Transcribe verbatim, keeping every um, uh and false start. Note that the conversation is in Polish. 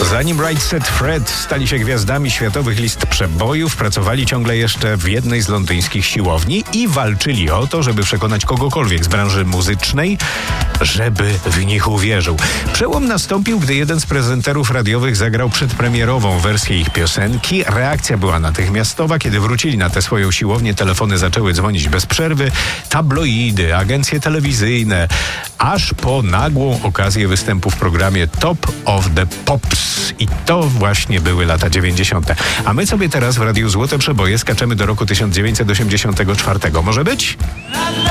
Zanim Right Said Fred stali się gwiazdami światowych list przebojów, pracowali ciągle jeszcze w jednej z londyńskich siłowni i walczyli o to, żeby przekonać kogokolwiek z branży muzycznej, żeby w nich uwierzył. Przełom nastąpił, gdy jeden z prezenterów radiowych zagrał przedpremierową wersję ich piosenki. Reakcja była natychmiastowa. Kiedy wrócili na tę swoją siłownię, telefony zaczęły dzwonić bez przerwy. Tabloidy, agencje telewizyjne, aż po nagłą okazję występu w programie Top of the Pops. I to właśnie były lata dziewięćdziesiąte. A my sobie teraz w Radiu Złote Przeboje skaczemy do roku tysiąc dziewięćset osiemdziesiątego czwartego. Może być?